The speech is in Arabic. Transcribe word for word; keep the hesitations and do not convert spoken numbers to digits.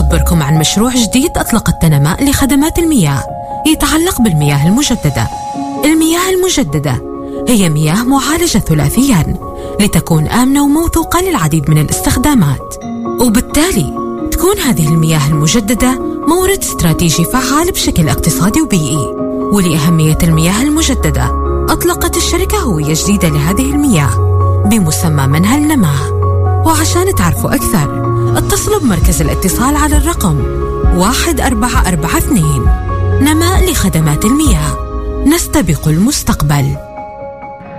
نخبركم عن مشروع جديد أطلقته نماء لخدمات المياه يتعلق بالمياه المجددة. المياه المجددة هي مياه معالجة ثلاثياً لتكون آمنة وموثوقة للعديد من الاستخدامات، وبالتالي تكون هذه المياه المجددة مورد استراتيجي فعال بشكل اقتصادي وبيئي. ولأهمية المياه المجددة أطلقت الشركة هوية جديدة لهذه المياه بمسمى منهل نماء. وعشان تعرفوا أكثر اتصلوا بمركز الاتصال على الرقم واحد أربعة أربعة اثنين. نماء لخدمات المياه، نستبق المستقبل.